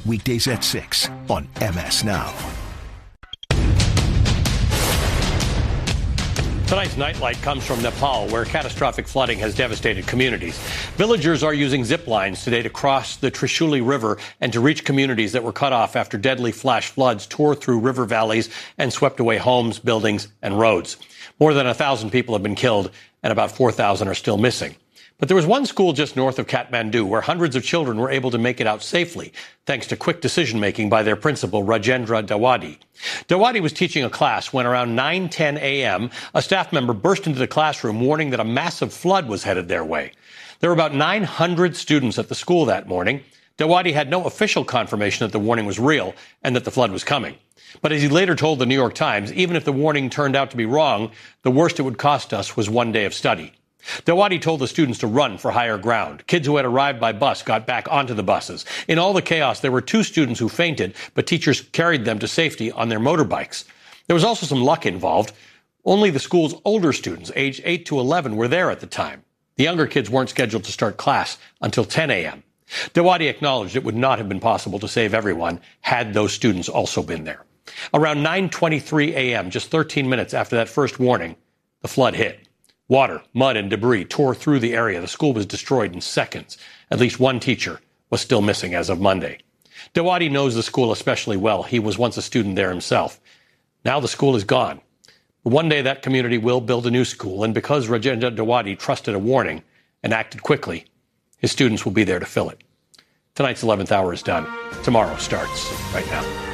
weekdays at 6 on MS Now. Tonight's Nightlight comes from Nepal, where catastrophic flooding has devastated communities. Villagers are using zip lines today to cross the Trishuli River and to reach communities that were cut off after deadly flash floods tore through river valleys and swept away homes, buildings, and roads. More than 1,000 people have been killed, and about 4,000 are still missing. But there was one school just north of Kathmandu where hundreds of children were able to make it out safely, thanks to quick decision-making by their principal, Rajendra Dawadi. Dawadi was teaching a class when around 9:10 a.m., a staff member burst into the classroom warning that a massive flood was headed their way. There were about 900 students at the school that morning. Dawadi had no official confirmation that the warning was real and that the flood was coming. But as he later told the New York Times, even if the warning turned out to be wrong, the worst it would cost us was one day of study. Dawadi told the students to run for higher ground. Kids who had arrived by bus got back onto the buses. In all the chaos, there were 2 students who fainted, but teachers carried them to safety on their motorbikes. There was also some luck involved. Only the school's older students, aged 8 to 11, were there at the time. The younger kids weren't scheduled to start class until 10 a.m. Dawadi acknowledged it would not have been possible to save everyone had those students also been there. Around 9:23 a.m., just 13 minutes after that first warning, the flood hit. Water, mud, and debris tore through the area. The school was destroyed in seconds. At least one teacher was still missing as of Monday. Dawadi knows the school especially well. He was once a student there himself. Now the school is gone. But one day that community will build a new school, and because Rajendra Dawadi trusted a warning and acted quickly, his students will be there to fill it. Tonight's 11th hour is done. Tomorrow starts right now.